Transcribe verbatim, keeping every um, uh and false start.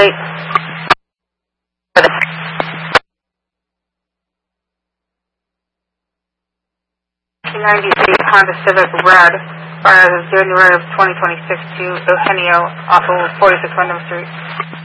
eight. nineteen ninety-eight Honda Civic Red, as of January of twenty twenty-six to Eugenio off of forty-six Wyndham Street.